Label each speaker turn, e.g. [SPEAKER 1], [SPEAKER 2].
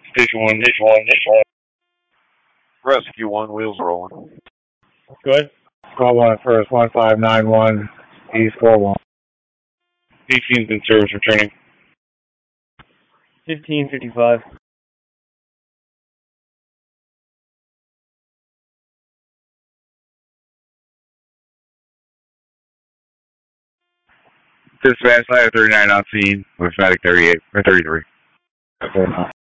[SPEAKER 1] Station 1, Station 1, Station 1.
[SPEAKER 2] Rescue 1, wheels rolling.
[SPEAKER 3] Go ahead.
[SPEAKER 4] Call 1 first, 1591, East 41.
[SPEAKER 1] 18's in service for training.
[SPEAKER 3] 1555.
[SPEAKER 1] Dispatch, I have 39 on scene with Medic 38, or 33.
[SPEAKER 4] Okay.